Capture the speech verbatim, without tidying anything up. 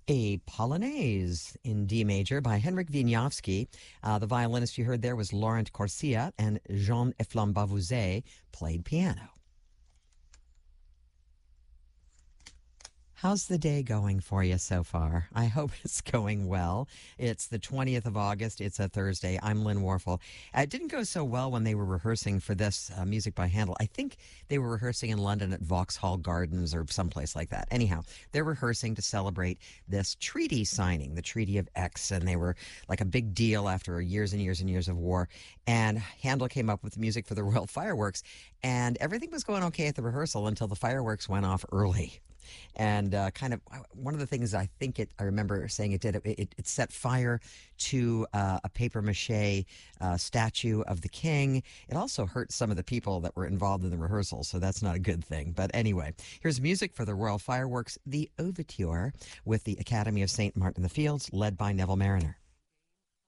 A Polonaise in D major by Henryk Wieniawski. Uh, the violinist you heard there was Laurent Corsia, and Jean Eflambavouze played piano. How's the day going for you so far? I hope it's going well. It's the twentieth of August. It's a Thursday. I'm Lynn Warfel. Uh, It didn't go so well when they were rehearsing for this uh, music by Handel. I think they were rehearsing in London at Vauxhall Gardens or someplace like that. Anyhow, they're rehearsing to celebrate this treaty signing, the Treaty of Aix, and they were like a big deal after years and years and years of war. And Handel came up with the music for the Royal Fireworks, and everything was going okay at the rehearsal until the fireworks went off early. And uh, kind of one of the things I think it, I remember saying it did, it, it, it set fire to uh, a paper mache uh, statue of the king. It also hurt some of the people that were involved in the rehearsal, so that's not a good thing. But anyway, here's music for the Royal Fireworks, the Overture, with the Academy of Saint Martin in the Fields, led by Neville Mariner.